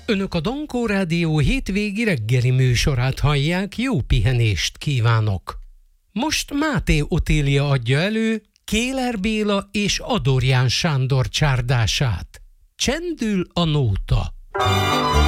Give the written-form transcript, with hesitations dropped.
Önök a Dankó Rádió hétvégi reggeli műsorát hallják, jó pihenést kívánok! Most Máté Otília adja elő Kéler Béla és Adorján Sándor csárdását. Csendül a nóta.